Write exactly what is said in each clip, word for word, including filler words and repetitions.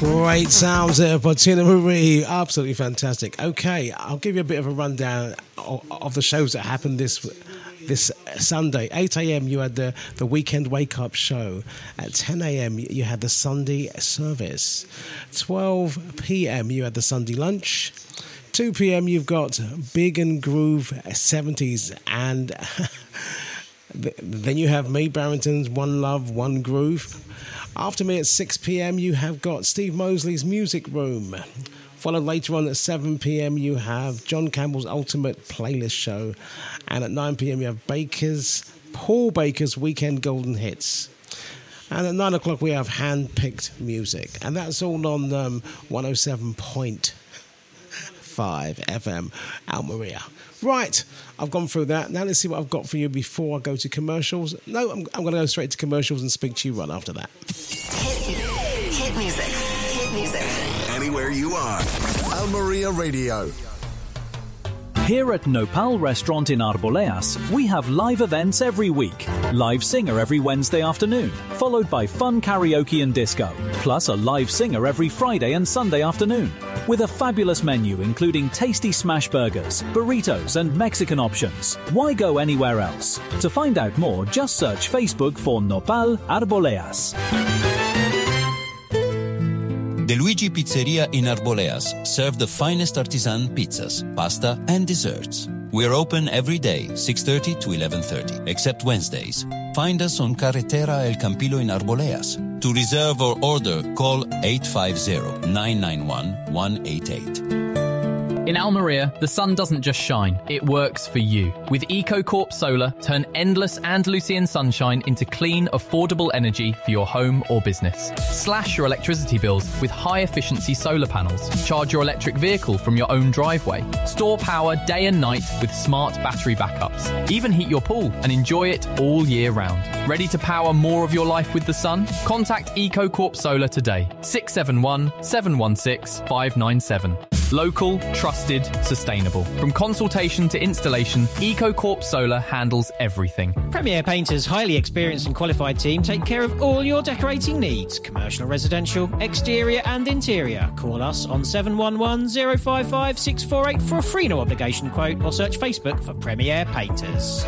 Great sounds there by Tina Marie. Absolutely fantastic. Okay, I'll give you a bit of a rundown of, of the shows that happened this this Sunday. eight a.m. you had the, the Weekend Wake Up Show. At ten a.m. you had the Sunday Service. twelve p.m. you had the Sunday Lunch. two p.m. you've got Big and Groove seventies. And then you have Mae Barrington's One Love, One Groove. After me at six p.m. you have got Steve Mosley's Music Room. Followed later on at seven p.m. you have John Campbell's Ultimate Playlist Show. And at nine p.m. you have Baker's, Paul Baker's Weekend Golden Hits. And at nine o'clock we have Hand-Picked Music. And that's all on um, one oh seven point five F M, Almeria. Right, I've gone through that. Now let's see what I've got for you before I go to commercials. No, I'm, I'm going to go straight to commercials and speak to you right after that. Hit, hit music. Hit music. Anywhere you are. Almeria Radio. Here at Nopal Restaurant in Arboleas, we have live events every week. Live singer every Wednesday afternoon, followed by fun karaoke and disco, plus a live singer every Friday and Sunday afternoon. With a fabulous menu including tasty smash burgers, burritos and Mexican options. Why go anywhere else? To find out more, just search Facebook for Nopal Arboleas. De Luigi Pizzeria in Arboleas serve the finest artisan pizzas, pasta and desserts. We're open every day, six thirty to eleven thirty, except Wednesdays. Find us on Carretera El Campillo in Arboleas. To reserve or order, call eight five zero, nine nine one, one eight eight. In Almeria, the sun doesn't just shine, it works for you. With EcoCorp Solar, turn endless Andalusian sunshine into clean, affordable energy for your home or business. Slash your electricity bills with high-efficiency solar panels. Charge your electric vehicle from your own driveway. Store power day and night with smart battery backups. Even heat your pool and enjoy it all year round. Ready to power more of your life with the sun? Contact EcoCorp Solar today. six seven one, seven one six, five nine seven. Local, trusted, sustainable. From consultation to installation, EcoCorp Solar handles everything. Premier Painters' highly experienced and qualified team take care of all your decorating needs. Commercial, residential, exterior and interior. Call us on seven one one, zero five five, six four eight for a free no obligation quote or search Facebook for Premier Painters.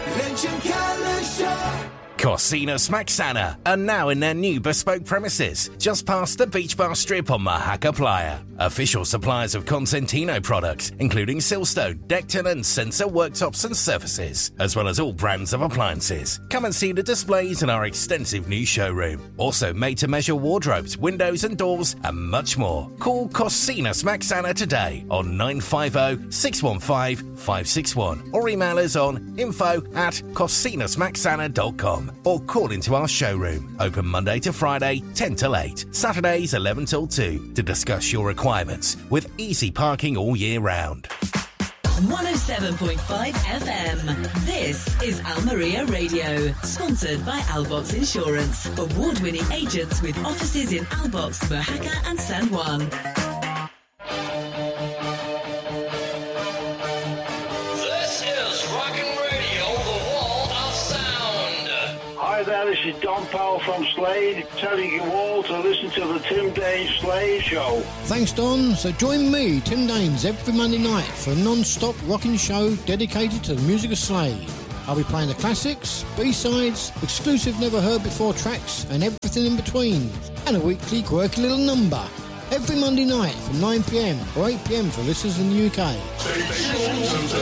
Cocinas Maxana are now in their new bespoke premises, just past the Beach Bar Strip on Mahaca Playa. Official suppliers of Consentino products, including Silstone, Decton and Sensor worktops and surfaces, as well as all brands of appliances. Come and see the displays in our extensive new showroom. Also made-to-measure wardrobes, windows and doors, and much more. Call Cocinas Maxana today on nine five zero, six one five, five six one or email us on info at cocinas maxana dot com. Or call into our showroom. Open Monday to Friday, ten till eight. Saturdays, eleven till two. To discuss your requirements with easy parking all year round. one oh seven point five F M. This is Almeria Radio. Sponsored by Albox Insurance. Award-winning agents with offices in Albox, Mojaca and San Juan. Hi there, this is Don Powell from Slade, telling you all to listen to the Tim Daines Slade Show. Thanks, Don. So join me, Tim Daines, every Monday night for a non-stop rocking show dedicated to the music of Slade. I'll be playing the classics, B-sides, exclusive never-heard-before tracks, and everything in between, and a weekly quirky little number. Every Monday night from nine p.m. or eight p.m. for listeners in the U K.